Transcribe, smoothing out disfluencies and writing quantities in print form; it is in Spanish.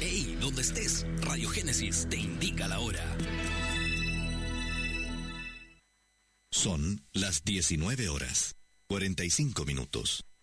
Hey, donde estés, Radio Génesis te indica la hora. Son las 19 horas, 45 minutos.